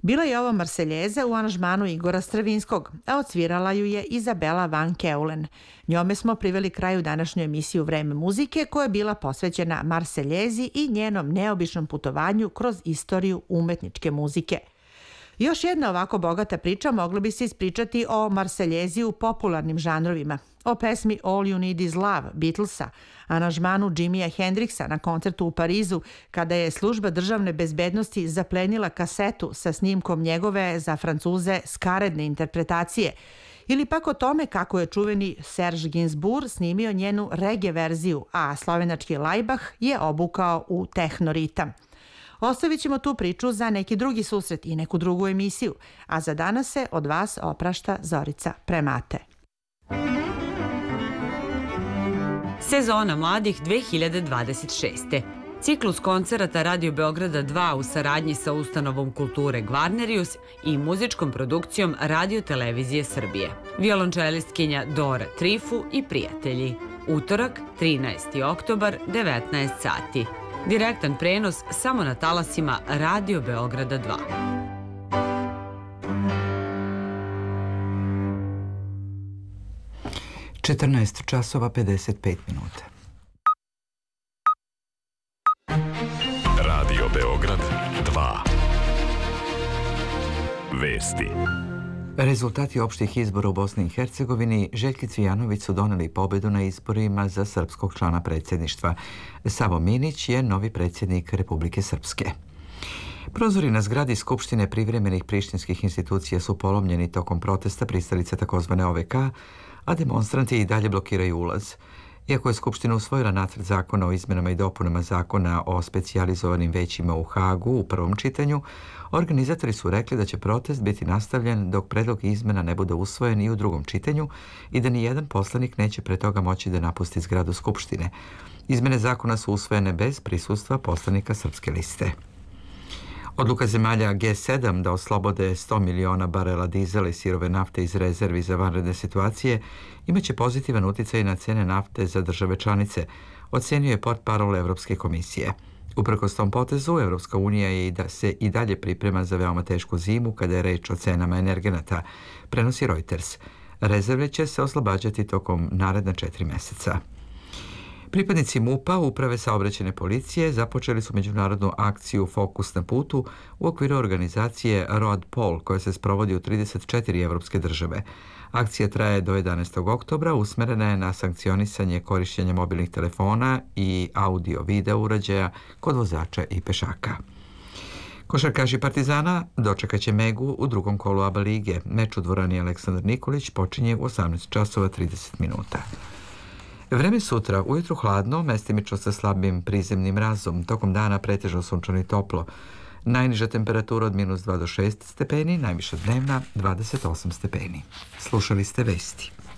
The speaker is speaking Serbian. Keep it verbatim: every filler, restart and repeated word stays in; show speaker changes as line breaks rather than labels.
Bila je ovo Marseljeza u aranžmanu Igora Stravinskog, a odsvirala ju je Izabela Van Keulen. Njome smo priveli kraju današnju emisiju Vreme muzike, koja je bila posvećena Marseljezi i njenom neobičnom putovanju kroz istoriju umetničke muzike. Još jedna ovako bogata priča mogla bi se ispričati o Marseljezi u popularnim žanrovima, o pesmi All You Need Is Love Beatlesa, aranžmanu Jimija Hendrixa na koncertu u Parizu kada je služba državne bezbednosti zaplenila kasetu sa snimkom njegove za Francuze skaredne interpretacije, ili pak o tome kako je čuveni Serge Gainsbourg snimio njenu reggae verziju, a slovenački Laibach je obukao u tehnoritam. Ostavit ćemo tu priču za neki drugi susret i neku drugu emisiju, a za danas se od vas oprašta Zorica Premate.
Sezona mladih dve hiljade dvadeset šeste. Ciklus koncerata Radio Beograda dva u saradnji sa ustanovom kulture Gvarnerius i muzičkom produkcijom Radio Televizije Srbije. Violončelistkinja Dora Trifu i prijatelji. Utorak, trinaesti oktobar, devetnaest sati. Direktan prenos samo na talasima Radio Beograda dva.
četrnaest časova pedeset pet minuta.
Radio Beograd dva. Vesti.
Rezultati opštih izbora u Bosni i Hercegovini Željki Cvijanović su doneli pobedu na izborima za srpskog člana predsjedništva. Savo Minić je novi predsjednik Republike Srpske. Prozori na zgradi Skupštine privremenih prištinskih institucija su polomljeni tokom protesta pristalice takozvane O V K, a demonstranti i dalje blokiraju ulaz. Iako je Skupština usvojila nacrt zakona o izmenama i dopunama zakona o specijalizovanim većima u Hagu u prvom čitanju, organizatori su rekli da će protest biti nastavljen dok predlog izmena ne bude usvojen i u drugom čitanju i da ni jedan poslanik neće pre toga moći da napusti zgradu Skupštine. Izmene zakona su usvojene bez prisustva poslanika Srpske liste. Odluka zemalja G sedam da oslobode sto miliona barela dizela i sirove nafte iz rezervi za vanredne situacije imaće pozitivan uticaj na cene nafte za države članice, ocenio je portparol Evropske komisije. Uprkos tom potezu, Evropska unija je i da se i dalje priprema za veoma tešku zimu kada je reč o cenama energenata, prenosi Reuters. Rezerve će se oslobađati tokom naredna četiri meseca. Pripadnici MUP-a, Uprave saobraćajne policije, započeli su međunarodnu akciju Fokus na putu u okviru organizacije Road Poll, koja se sprovodi u trideset četiri evropske države. Akcija traje do jedanaestog oktobra, usmerena je na sankcionisanje korišćenja mobilnih telefona i audio-video uređaja kod vozača i pešaka. Košarkaši Partizana dočekat će Megu u drugom kolu A B A lige. Meč u dvorani Aleksandar Nikolić počinje u osamnaest časova trideset minuta. Vreme sutra, ujutru hladno, mestimično sa slabim prizemnim mrazom. Tokom dana pretežno sunčano i toplo. Najniža temperatura od minus dva do šest stepeni, najviša dnevna dvadeset osam stepeni. Slušali ste vesti.